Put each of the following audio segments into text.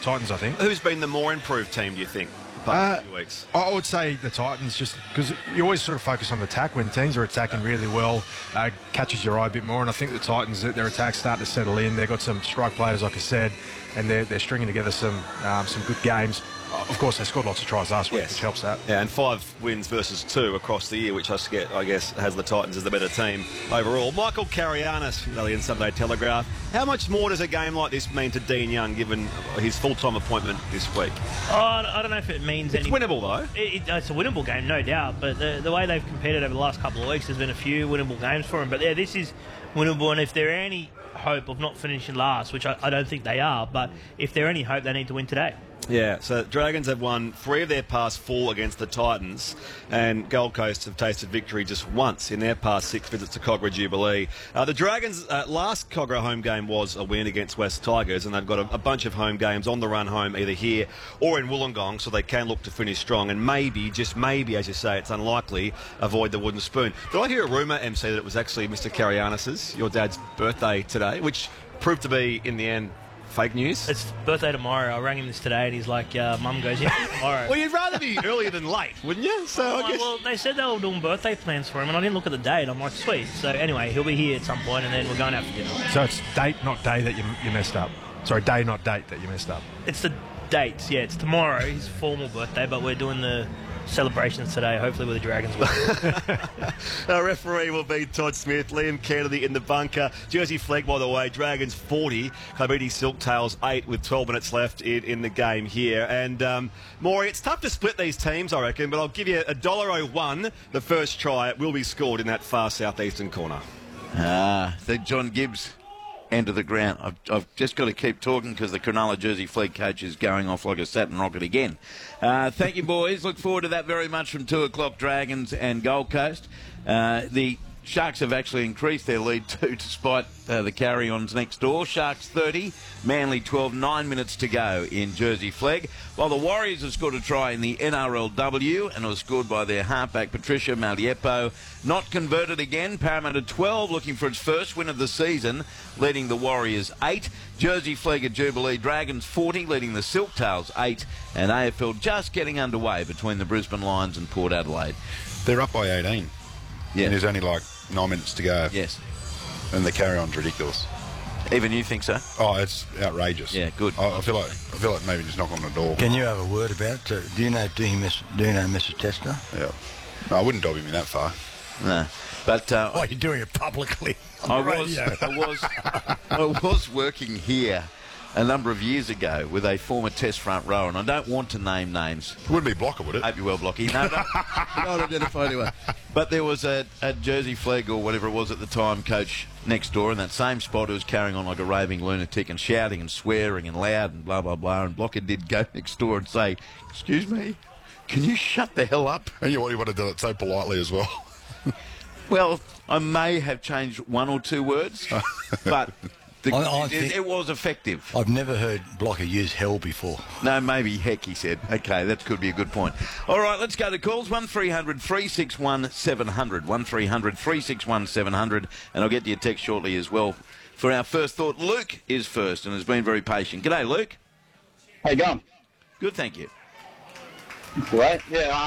Titans, I think. Who's been the more improved team, do you think? Past few weeks? I would say the Titans, just because you always sort of focus on the attack when teams are attacking really well, catches your eye a bit more. And I think the Titans, their attack's starting to settle in. They've got some strike players, like I said, and they're stringing together some good games. Of course, they scored lots of tries last week, which helps that. Yeah, and 5 wins versus 2 across the year, which I guess has the Titans as the better team overall. Michael Carianis, Valley and Sunday Telegraph. How much more does a game like this mean to Dean Young, given his full-time appointment this week? I don't know if it means It's winnable, though. It's a winnable game, no doubt. But the way they've competed over the last couple of weeks, there's been a few winnable games for him. But yeah, this is winnable, and if there are any hope of not finishing last, which I don't think they are, but if there are any hope, they need to win today. Yeah, so Dragons have won 3 of their past 4 against the Titans, and Gold Coast have tasted victory just once in their past 6 visits to Cogra Jubilee. The Dragons' last Cogra home game was a win against West Tigers, and they've got a bunch of home games on the run home, either here or in Wollongong, so they can look to finish strong, and maybe, just maybe, as you say, it's unlikely, avoid the wooden spoon. Did I hear a rumour, MC, that it was actually Mr. Carianis's, your dad's birthday today, which proved to be, in the end, fake news? It's birthday tomorrow. I rang him this today, and he's like, Mum goes, yeah, tomorrow. Well, you'd rather be earlier than late, wouldn't you? So I guess... Well, they said they were doing birthday plans for him, and I didn't look at the date. I'm like, sweet. So anyway, he'll be here at some point, and then we're going out for dinner. So it's date, not day, that you messed up. Sorry, day, not date, that you messed up. It's the dates, yeah. It's tomorrow, his formal birthday, but we're doing the celebrations today, hopefully with the Dragons win. Our referee will be Todd Smith, Liam Kennedy in the bunker. Jersey flag, by the way, Dragons 40, Kabiti Silktails 8 with 12 minutes left in the game here. And Maury, it's tough to split these teams, I reckon, but I'll give you $1.01. The first try will be scored in that far southeastern corner. The John Gibbs end of the ground. I've just got to keep talking because the Cronulla Jersey Fleet coach is going off like a Saturn rocket again. Thank you, boys. Look forward to that very much from 2 o'clock, Dragons and Gold Coast. The Sharks have actually increased their lead too, despite the carry-ons next door. Sharks 30, Manly 12, 9 minutes to go in Jersey Flegg. While the Warriors have scored a try in the NRLW, and it was scored by their halfback Patricia Maliepo. Not converted again. Parramatta 12, looking for its first win of the season, leading the Warriors 8. Jersey Flegg at Jubilee, Dragons 40, leading the Silktails 8. And AFL just getting underway between the Brisbane Lions and Port Adelaide. They're up by 18. Yeah. And there's only like 9 minutes to go. Yes. And the carry-on's ridiculous. Even you think so? Oh, it's outrageous. Yeah, good. I feel like maybe just knock on the door. Can you have a word about it? Do you know Mr. Tester? Yeah. No, I wouldn't dob him that far. No. But you're doing it publicly. I was working here a number of years ago with a former Test front row, and I don't want to name names. It wouldn't be Blocker, would it? Hope you well, Blocky. No, not identify anyone. But there was a Jersey Flegg or whatever it was at the time coach next door in that same spot who was carrying on like a raving lunatic and shouting and swearing and loud and blah, blah, blah. And Blocker did go next door and say, "Excuse me, can you shut the hell up?" And you want to do it so politely as well. Well, I may have changed 1 or 2 words, but... it was effective. I've never heard Blocker use hell before. No, maybe heck, he said. Okay, that could be a good point. All right, let's go to calls. 1300 361 700. 1300 361 700. And I'll get to your text shortly as well. For our first thought, Luke is first and has been very patient. G'day, Luke. How you going? Good, thank you. Great. Yeah,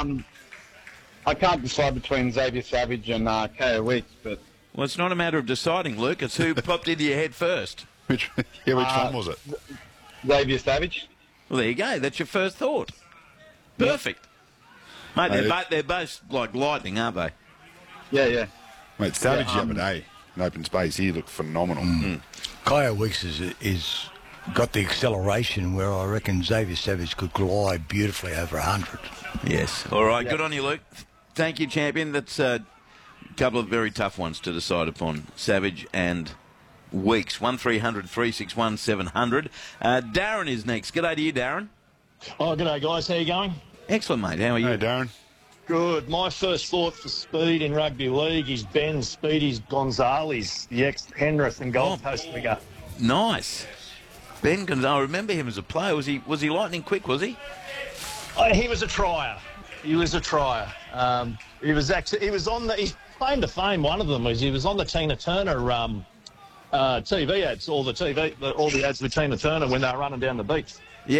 I can't decide between Xavier Savage and KO Weeks, but... Well, it's not a matter of deciding, Luke. It's who popped into your head first. Which one was it? Xavier Savage. Well, there you go. That's your first thought. Perfect. Mate, they're both like lightning, aren't they? Yeah. Mate, Savage the other day in open space, he looked phenomenal. Kyle Weeks is got the acceleration where I reckon Xavier Savage could glide beautifully over 100. Yes. All right, good on you, Luke. Thank you, champion. That's... couple of very tough ones to decide upon, Savage and Weeks. 1300 361 700. Darren is next. G'day to you, Darren. Oh, g'day, guys. How you going? Excellent, mate. How are you? Hey, Darren. Good. My first thought for speed in rugby league is Ben Speedy's Gonzalez, the ex-Penrith and Gold Coast figure. Nice. Ben Gonzalez. I remember him as a player. Was he lightning quick, was he? He was a trier. He was on the... His claim to fame, one of them was he was on the Tina Turner TV ads, all the ads with Tina Turner when they were running down the beach.